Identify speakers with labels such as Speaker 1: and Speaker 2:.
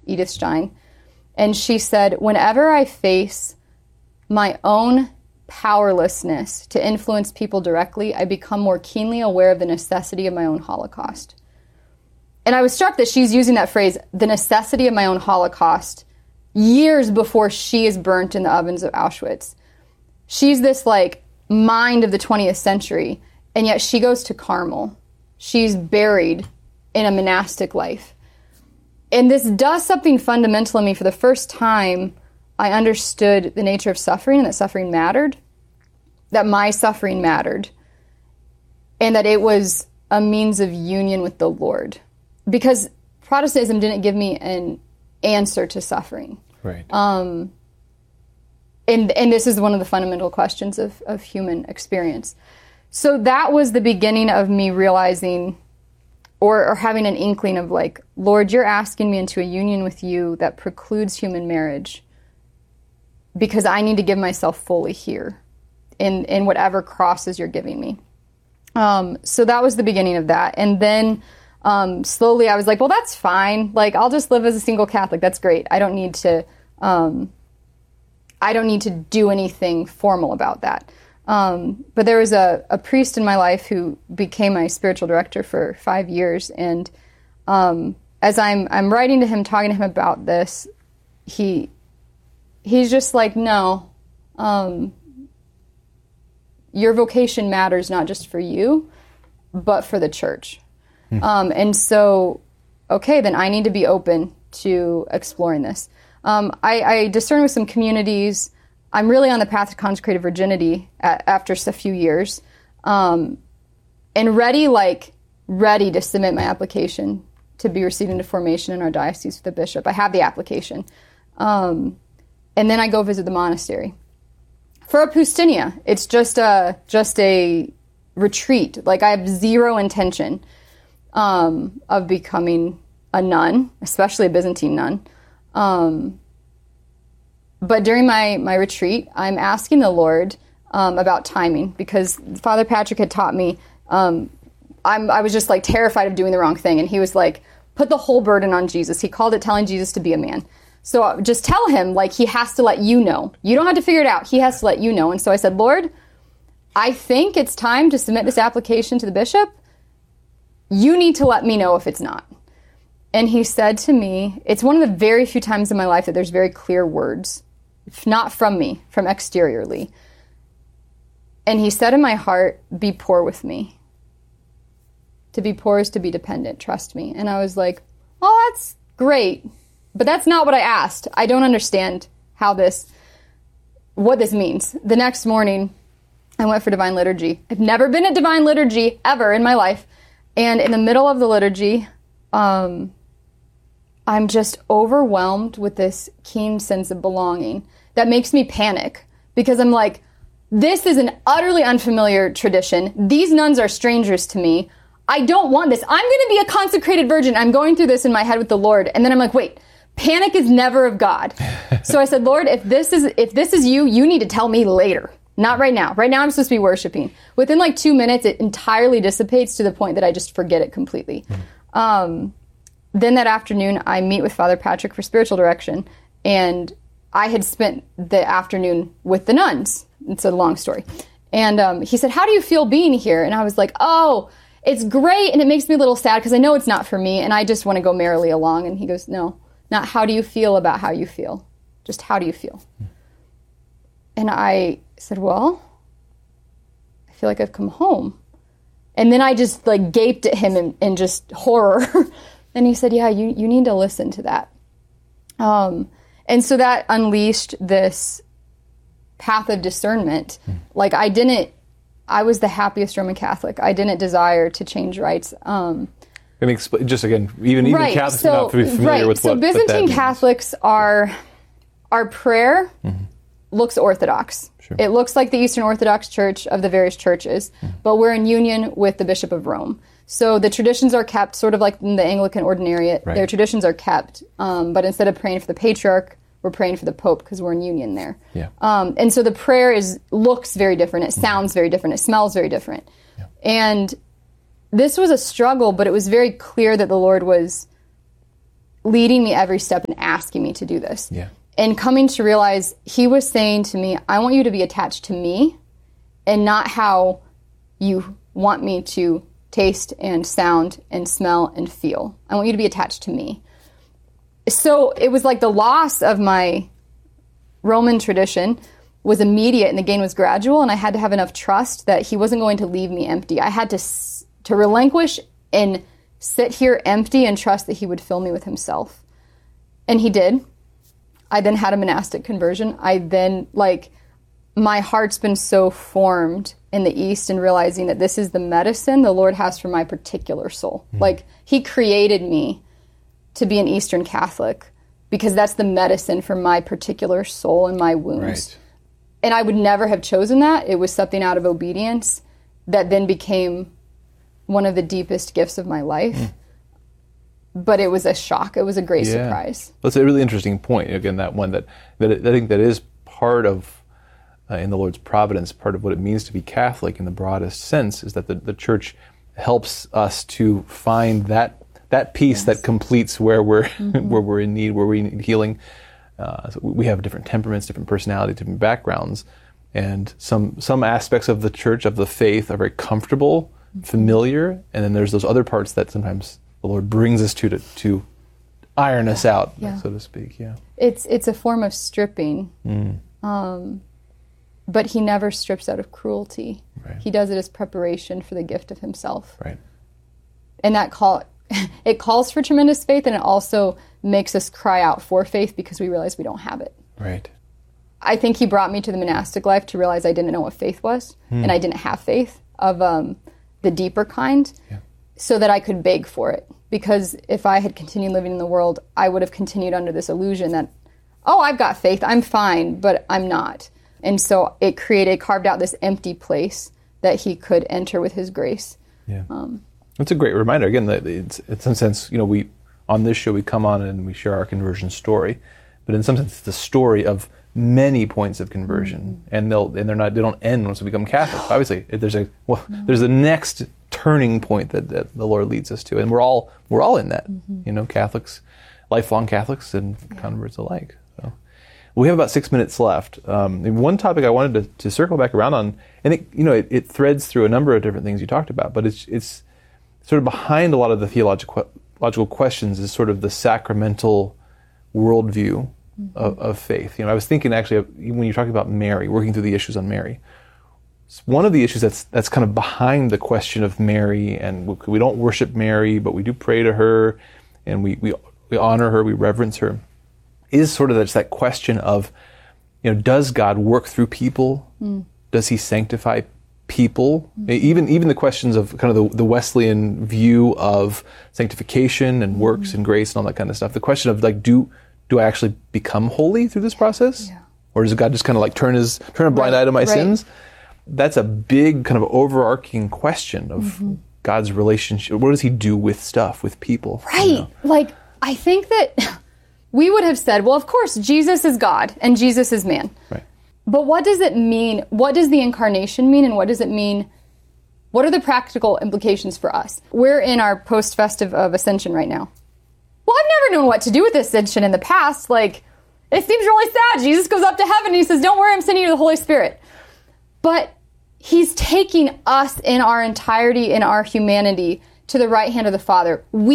Speaker 1: Edith Stein. And she said, whenever I face my own powerlessness to influence people directly, I become more keenly aware of the necessity of my own Holocaust. And I was struck that she's using that phrase, the necessity of my own Holocaust, years before she is burnt in the ovens of Auschwitz. She's this like mind of the 20th century, and yet she goes to Carmel. She's buried in a monastic life. And this does something fundamental in me. For the first time, I understood the nature of suffering, and that suffering mattered, that my suffering mattered, and that it was a means of union with the Lord. Because Protestantism didn't give me an answer to suffering.
Speaker 2: Right.
Speaker 1: And this is one of the fundamental questions of human experience. So that was the beginning of me realizing or having an inkling of like, Lord, you're asking me into a union with you that precludes human marriage because I need to give myself fully here in whatever crosses you're giving me. So that was the beginning of that. And then slowly I was like, well, that's fine. Like, I'll just live as a single Catholic. That's great. I don't need to do anything formal about that. But there was a priest in my life who became my spiritual director for 5 years. And as I'm writing to him, talking to him about this, he's just like, no, your vocation matters not just for you, but for the church. And so, okay, then I need to be open to exploring this. I discern with some communities. I'm really on the path to consecrated virginity after a few years, and ready to submit my application to be received into formation in our diocese with the bishop. I have the application. And then I go visit the monastery. For a Poustinia, it's just a retreat. Like, I have zero intention of becoming a nun, especially a Byzantine nun. But during my retreat, I'm asking the Lord about timing, because Father Patrick had taught me, I was just like terrified of doing the wrong thing. And he was like, put the whole burden on Jesus. He called it telling Jesus to be a man. So just tell him, like, he has to let you know. You don't have to figure it out. He has to let you know. And so I said, Lord, I think it's time to submit this application to the bishop. You need to let me know if it's not. And he said to me, it's one of the very few times in my life that there's very clear words, if not from me, from exteriorly. And he said in my heart, be poor with me. To be poor is to be dependent, trust me. And I was like, oh, that's great. But that's not what I asked. I don't understand what this means. The next morning, I went for Divine Liturgy. I've never been at Divine Liturgy ever in my life. And in the middle of the liturgy, I'm just overwhelmed with this keen sense of belonging that makes me panic, because I'm like, this is an utterly unfamiliar tradition. These nuns are strangers to me. I don't want this. I'm going to be a consecrated virgin. I'm going through this in my head with the Lord. And then I'm like, wait, panic is never of God. So I said, Lord, if this is you, you need to tell me later. Not right now. Right now I'm supposed to be worshiping. Within like 2 minutes, it entirely dissipates to the point that I just forget it completely. Then that afternoon, I meet with Father Patrick for spiritual direction, and I had spent the afternoon with the nuns. It's a long story. And he said, how do you feel being here? And I was like, oh, it's great, and it makes me a little sad because I know it's not for me, and I just want to go merrily along. And he goes, no, not how do you feel about how you feel. Just how do you feel? And I said, well, I feel like I've come home. And then I just like gaped at him in just horror. And he said, yeah, you need to listen to that. And so that unleashed this path of discernment. Like, I was the happiest Roman Catholic. I didn't desire to change rites.
Speaker 2: And just again, even Catholics are not familiar with what.
Speaker 1: So Byzantine Catholics, our prayer looks Orthodox.
Speaker 2: Sure.
Speaker 1: It looks like the Eastern Orthodox Church of the various churches, but we're in union with the Bishop of Rome. So the traditions are kept, sort of like in the Anglican Ordinariate. Right. Their traditions are kept, but instead of praying for the Patriarch, we're praying for the Pope because we're in union there.
Speaker 2: Yeah.
Speaker 1: And so the prayer looks very different. It sounds very different. It smells very different. Yeah. And this was a struggle, but it was very clear that the Lord was leading me every step and asking me to do this.
Speaker 2: Yeah.
Speaker 1: And coming to realize he was saying to me, I want you to be attached to me and not how you want me to taste and sound and smell and feel. I want you to be attached to me. So it was like the loss of my Roman tradition was immediate and the gain was gradual, and I had to have enough trust that he wasn't going to leave me empty. I had to relinquish and sit here empty and trust that he would fill me with himself. And he did. I then had a monastic conversion. My heart's been so formed in the East and realizing that this is the medicine the Lord has for my particular soul. Like, he created me to be an Eastern Catholic because that's the medicine for my particular soul and my wounds.
Speaker 2: Right.
Speaker 1: And I would never have chosen that. It was something out of obedience that then became one of the deepest gifts of my life. But it was a shock. It was a great surprise.
Speaker 2: That's a really interesting point. Again, that one that I think that is part of, in the Lord's providence, part of what it means to be Catholic in the broadest sense is that the Church helps us to find that piece that completes where we're where we're in need, where we need healing. So we have different temperaments, different personalities, different backgrounds, and some aspects of the Church, of the faith, are very comfortable, familiar, and then there's those other parts that sometimes the Lord brings us to iron us out, so to speak. Yeah,
Speaker 1: it's a form of stripping, but he never strips out of cruelty.
Speaker 2: Right.
Speaker 1: He does it as preparation for the gift of himself.
Speaker 2: Right.
Speaker 1: And it calls for tremendous faith, and it also makes us cry out for faith because we realize we don't have it.
Speaker 2: Right.
Speaker 1: I think he brought me to the monastic life to realize I didn't know what faith was, and I didn't have faith of the deeper kind, so that I could beg for it. Because if I had continued living in the world, I would have continued under this illusion that, oh, I've got faith, I'm fine, but I'm not. And so it carved out this empty place that he could enter with his grace.
Speaker 2: Yeah. It's a great reminder, again, that it's in some sense, we on this show we come on and we share our conversion story, but in some sense it's the story of many points of conversion, and they don't end once we become Catholic. Obviously, there's the next turning point that the Lord leads us to, and we're all in that. Catholics, lifelong Catholics, and converts alike. So we have about 6 minutes left. One topic I wanted to circle back around on, and it threads through a number of different things you talked about, but it's sort of behind a lot of the theological questions is sort of the sacramental worldview of faith. I was thinking actually when you're talking about Mary, working through the issues on Mary, one of the issues that's kind of behind the question of Mary, and we don't worship Mary, but we do pray to her, and we honor her, we reverence her, is sort of that question of, does God work through people? Does he sanctify people? Even the questions of kind of the Wesleyan view of sanctification and works and grace and all that kind of stuff. The question of do I actually become holy through this process? Yeah. Or does God just kind of turn a blind eye to my sins? That's a big kind of overarching question of God's relationship. What does he do with people?
Speaker 1: Right. I think that we would have said, well, of course, Jesus is God and Jesus is man.
Speaker 2: Right.
Speaker 1: But what does it mean? What does the incarnation mean? And what does it mean? What are the practical implications for us? We're in our post-festive of Ascension right now. Well, I've never known what to do with Ascension in the past. It seems really sad. Jesus goes up to heaven and he says, don't worry, I'm sending you the Holy Spirit. But he's taking us in our entirety, in our humanity, to the right hand of the Father.